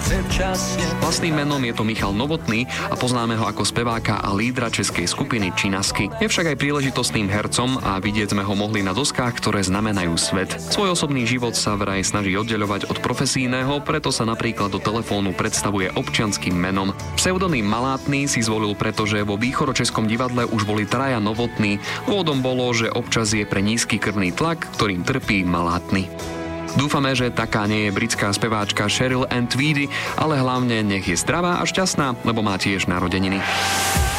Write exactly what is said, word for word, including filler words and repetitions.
Vlastným menom je to Michal Novotný a poznáme ho ako speváka a lídra českej skupiny Činasky. Je však aj príležitostným hercom a vidieť sme ho mohli na doskách, ktoré znamenajú svet. Svoj osobný život sa vraj snaží oddeľovať od profesijného, preto sa napríklad do telefónu predstavuje občianskym menom. Pseudonym Malátny si zvolil, pretože vo východočeskom divadle už boli traja Novotní. Dôvodom bolo, že občas je pre nízky krvný tlak, ktorým trpí Malátny. Dúfame, že taká nie je britská speváčka Cheryl Ann Tweedy, ale hlavne nech je zdravá a šťastná, lebo má tiež narodeniny.